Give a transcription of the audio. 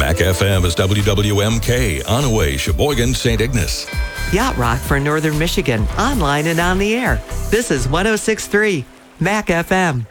Mac FM is WWMK, Onaway, Sheboygan, St. Ignace. Yacht Rock for Northern Michigan, online and on the air. This is 106.3 Mac FM.